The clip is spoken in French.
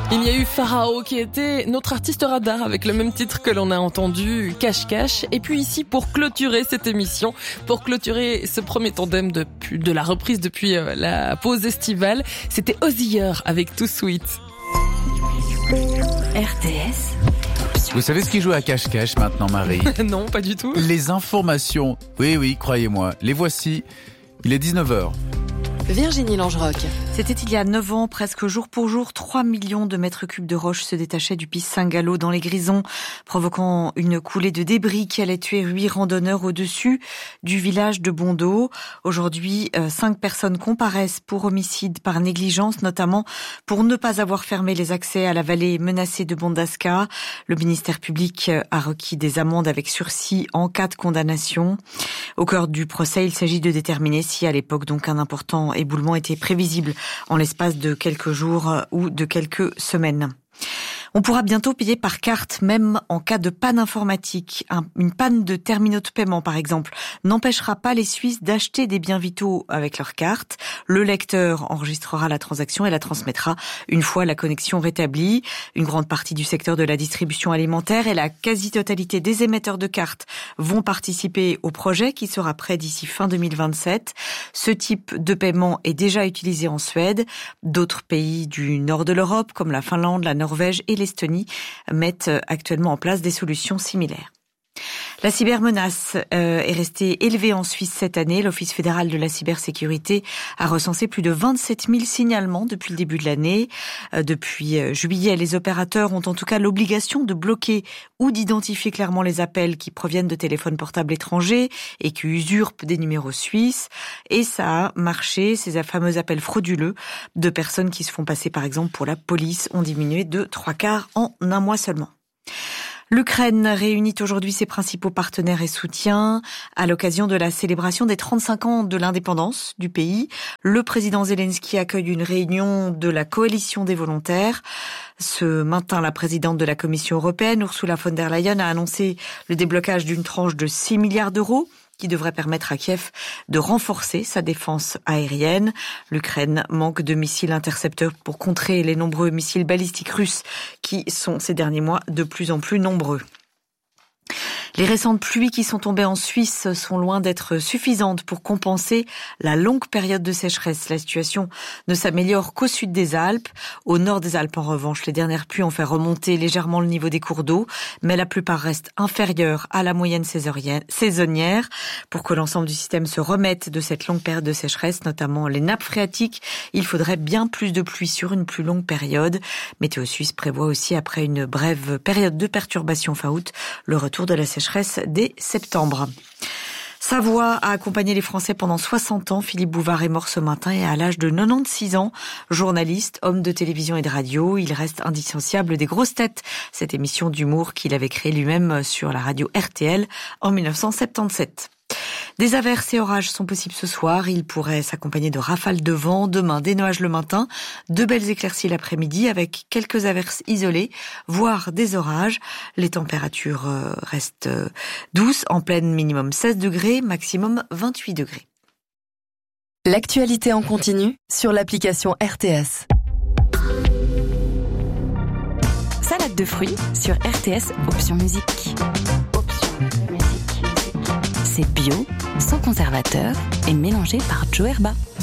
Il y a eu Pharao qui était notre artiste radar avec le même titre que l'on a entendu, Cache Cache. Et puis ici, pour clôturer cette émission, pour clôturer ce premier tandem de la reprise depuis la pause estivale, c'était Hozier avec Too Sweet. RTS. Vous savez ce qui joue à cache-cache maintenant, Marie? Non, pas du tout. Les informations. Oui, croyez-moi. Les voici. Il est 19h. Virginie Langeroc. C'était il y a 9 ans, presque jour pour jour, 3 millions de mètres cubes de roches se détachaient du pic Saint-Gallo dans les Grisons, provoquant une coulée de débris qui allait tuer 8 randonneurs au-dessus du village de Bondeau. Aujourd'hui, 5 personnes comparaissent pour homicide par négligence, notamment pour ne pas avoir fermé les accès à la vallée menacée de Bondasca. Le ministère public a requis des amendes avec sursis en cas de condamnation. Au cœur du procès, il s'agit de déterminer si à l'époque donc un important éboulement était prévisible en l'espace de quelques jours ou de quelques semaines. On pourra bientôt payer par carte, même en cas de panne informatique. Une panne de terminaux de paiement, par exemple, n'empêchera pas les Suisses d'acheter des biens vitaux avec leur carte. Le lecteur enregistrera la transaction et la transmettra une fois la connexion rétablie. Une grande partie du secteur de la distribution alimentaire et la quasi-totalité des émetteurs de cartes vont participer au projet qui sera prêt d'ici fin 2027. Ce type de paiement est déjà utilisé en Suède. D'autres pays du nord de l'Europe, comme la Finlande, la Norvège et l'Estonie, mettent actuellement en place des solutions similaires. La cybermenace est restée élevée en Suisse cette année. L'Office fédéral de la cybersécurité a recensé plus de 27 000 signalements depuis le début de l'année. Depuis juillet, les opérateurs ont en tout cas l'obligation de bloquer ou d'identifier clairement les appels qui proviennent de téléphones portables étrangers et qui usurpent des numéros suisses. Et ça a marché. Ces fameux appels frauduleux de personnes qui se font passer par exemple pour la police ont diminué de 3/4 en un mois seulement. L'Ukraine réunit aujourd'hui ses principaux partenaires et soutiens à l'occasion de la célébration des 35 ans de l'indépendance du pays. Le président Zelensky accueille une réunion de la coalition des volontaires. Ce matin, la présidente de la Commission européenne, Ursula von der Leyen, a annoncé le déblocage d'une tranche de 6 milliards d'euros qui devrait permettre à Kiev de renforcer sa défense aérienne. L'Ukraine manque de missiles intercepteurs pour contrer les nombreux missiles balistiques russes qui sont ces derniers mois de plus en plus nombreux. Les récentes pluies qui sont tombées en Suisse sont loin d'être suffisantes pour compenser la longue période de sécheresse. La situation ne s'améliore qu'au sud des Alpes. Au nord des Alpes, en revanche, les dernières pluies ont fait remonter légèrement le niveau des cours d'eau, mais la plupart restent inférieures à la moyenne saisonnière. Pour que l'ensemble du système se remette de cette longue période de sécheresse, notamment les nappes phréatiques, il faudrait bien plus de pluie sur une plus longue période. Météo Suisse prévoit aussi, après une brève période de perturbation fin août, le retour de la sécheresse dès septembre. Savoie a accompagné les Français pendant 60 ans. Philippe Bouvard est mort ce matin et à l'âge de 96 ans. Journaliste, homme de télévision et de radio, il reste indissociable des grosses têtes. Cette émission d'humour qu'il avait créée lui-même sur la radio RTL en 1977. Des averses et orages sont possibles ce soir. Ils pourraient s'accompagner de rafales de vent. Demain, des nuages le matin, de belles éclaircies l'après-midi avec quelques averses isolées, voire des orages. Les températures restent douces, en pleine minimum 16 degrés, maximum 28 degrés. L'actualité en continu sur l'application RTS. Salade de fruits sur RTS, option musique. C'est bio, sans conservateur et mélangé par Joe Herba.